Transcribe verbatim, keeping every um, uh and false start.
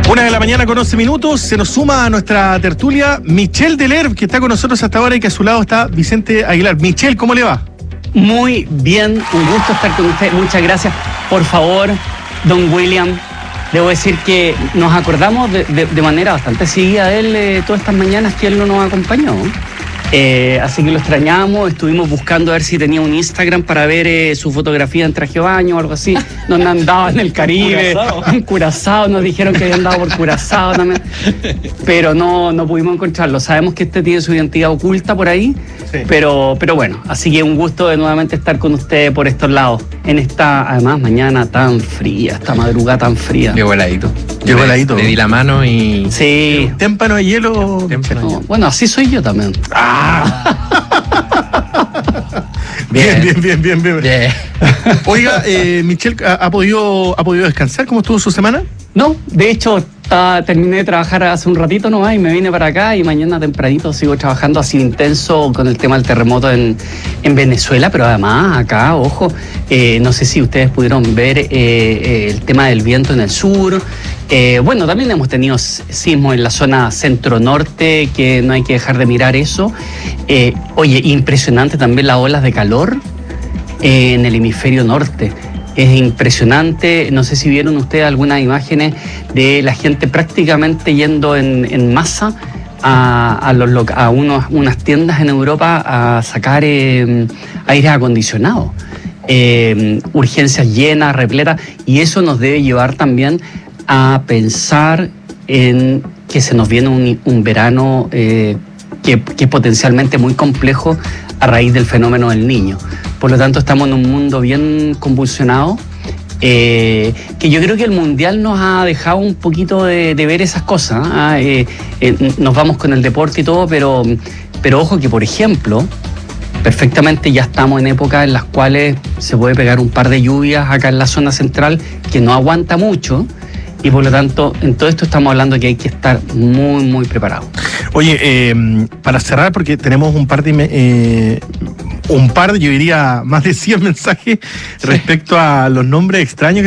Una de la mañana con once minutos, se nos suma a nuestra tertulia Michelle Delerve, que está con nosotros hasta ahora y que a su lado está Vicente Aguilar. Michelle, ¿cómo le va? Muy bien, un gusto estar con usted, muchas gracias. Por favor, don William, debo decir que nos acordamos de, de, de manera bastante seguida de él eh, todas estas mañanas que él no nos acompañó. Eh, así que lo extrañamos, estuvimos buscando a ver si tenía un Instagram para ver eh, su fotografía en traje de baño o algo así, donde andaba en el Caribe, en Curazao, nos dijeron que había andado por Curazao también, pero no, no pudimos encontrarlo. Sabemos que este tiene su identidad oculta por ahí, sí. pero, pero bueno, así que un gusto de nuevamente estar con usted por estos lados, en esta, además, mañana tan fría, esta madrugada tan fría. Llegó heladito. Llegó heladito. Le di la mano y... Sí. Témpano de hielo. Témpano de No, hielo. bueno, así soy yo también. Ah. Bien, bien, bien, bien, bien. Bien. Oiga, eh, Michelle, ¿ha, ha podido, ¿ha podido descansar? ¿Cómo estuvo su semana? No, de hecho, ta, terminé de trabajar hace un ratito nomás y me vine para acá y mañana tempranito sigo trabajando así intenso con el tema del terremoto en, en Venezuela, pero además acá, ojo, eh, no sé si ustedes pudieron ver eh, eh, el tema del viento en el sur. Eh, bueno, también hemos tenido sismos en la zona centro-norte, que no hay que dejar de mirar eso. Eh, oye, impresionante también las olas de calor eh, en el hemisferio norte. Es impresionante, no sé si vieron ustedes algunas imágenes de la gente prácticamente yendo en, en masa a, a, los, a unos, unas tiendas en Europa a sacar eh, aire acondicionado. Eh, urgencias llenas, repletas, y eso nos debe llevar también a pensar en que se nos viene un, un verano eh, que, que es potencialmente muy complejo a raíz del fenómeno del Niño. Por lo tanto, estamos en un mundo bien convulsionado, eh, que yo creo que el Mundial nos ha dejado un poquito de, de ver esas cosas. ¿eh? Eh, eh, nos vamos con el deporte y todo, pero, pero ojo que, por ejemplo, perfectamente ya estamos en épocas en las cuales se puede pegar un par de lluvias acá en la zona central que no aguanta mucho. Y por lo tanto, en todo esto estamos hablando de que hay que estar muy, muy preparados. Oye, eh, para cerrar, porque tenemos un par de, eh, un par, yo diría, más de cien mensajes respecto a los nombres extraños que